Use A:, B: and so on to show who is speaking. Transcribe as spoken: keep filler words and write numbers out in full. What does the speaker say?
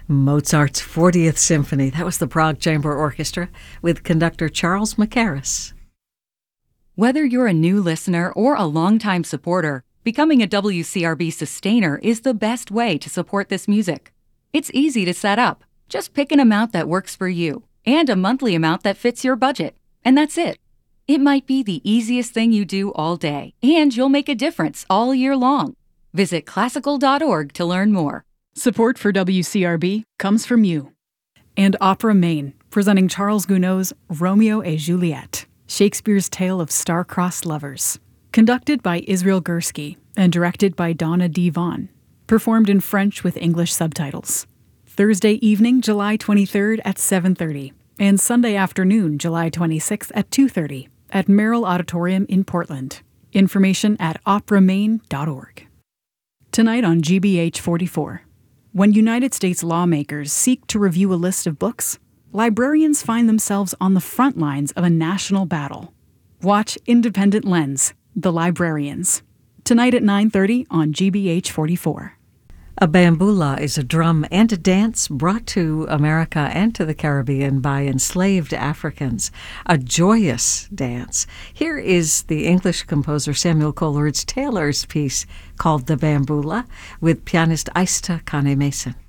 A: Mozart's fortieth Symphony. That was the Prague Chamber Orchestra with conductor Charles Mackerras.
B: Whether you're a new listener or a longtime supporter, becoming a W C R B sustainer is the best way to support this music. It's easy to set up. Just pick an amount that works for you and a monthly amount that fits your budget. And that's it. It might be the easiest thing you do all day, and you'll make a difference all year long. Visit classical dot org to learn more.
C: Support for W C R B comes from you. And Opera Maine, presenting Charles Gounod's Romeo et Juliet, Shakespeare's tale of star-crossed lovers. Conducted by Israel Gursky and directed by Donna D. Vaughn. Performed in French with English subtitles. Thursday evening, July twenty-third at seven thirty, and Sunday afternoon, July twenty-sixth at two thirty, at Merrill Auditorium in Portland. Information at opera maine dot org. Tonight on G B H forty-four. When United States lawmakers seek to review a list of books, librarians find themselves on the front lines of a national battle. Watch Independent Lens, The Librarians. Tonight at nine thirty on G B H forty-four.
A: A bambula is a drum and a dance brought to America and to the Caribbean by enslaved Africans. A joyous dance. Here is the English composer Samuel Coleridge Taylor's piece called The Bambula with pianist Aista Kane Mason.